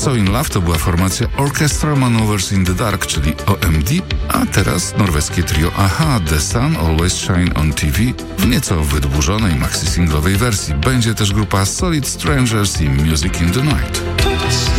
So In Love to była formacja Orchestral Maneuvers in the Dark, czyli OMD, a teraz norweskie trio a-ha The Sun Always Shine on TV w nieco wydłużonej maxi-singlowej wersji. Będzie też grupa Solid Strangers i Music in the Night.